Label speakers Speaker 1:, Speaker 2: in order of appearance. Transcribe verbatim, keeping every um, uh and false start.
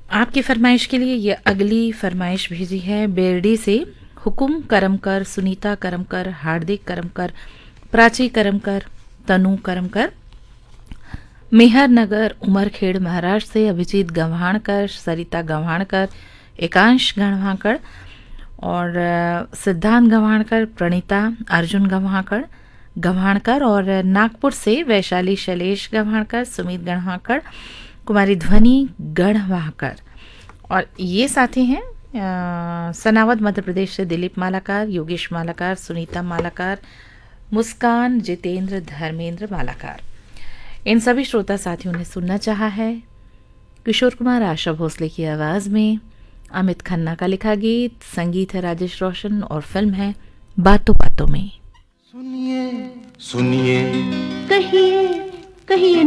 Speaker 1: आपकी फरमाइश के लिए ये अगली फरमाइश भेजी है बेरडी से। हुकुम करमकर, सुनीता करमकर, हार्दिक करमकर, प्राची करमकर, तनु करमकर, मेहर नगर उमरखेड़ महाराष्ट्र से अभिजीत गव्हाणकर, सरिता गव्हाणकर, एकांश गव्हाणकर और सिद्धांत गव्हाणकर, प्रणीता अर्जुन गव्हाणकर गव्हाणकर और नागपुर से वैशाली शैलेश गव्हाणकर, सुमित गव्हाणकर, कुमारी ध्वनि गढ़वाकर और ये साथी हैं सनावद मध्य प्रदेश से दिलीप मालाकार, योगेश मालाकार, सुनीता मालाकार, मुस्कान, जितेंद्र, धर्मेंद्र मालाकार। इन सभी श्रोता साथियों ने सुनना चाहा है किशोर कुमार आशा भोसले की आवाज़ में अमित खन्ना का लिखा गीत। संगीत है राजेश रोशन और फिल्म है बातों बातों में।
Speaker 2: सुनिए सुनिए
Speaker 3: कहिए कहिए